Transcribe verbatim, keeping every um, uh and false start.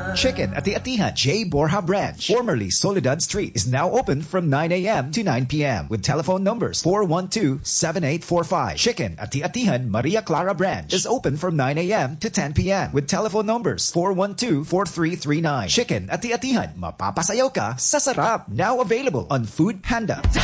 Chicken Ati-Atihan J. Borja Branch, formerly Soledad Street, is now open from nine a.m. to nine p.m. with telephone numbers four one two, seven eight four five. Chicken Ati-Atihan Maria Clara Branch is open from nine a.m. to ten p.m. with telephone numbers four one two, four three three nine. Chicken Ati-Atihan, mapapasayaw ka sa sarap. Now available on Food Panda.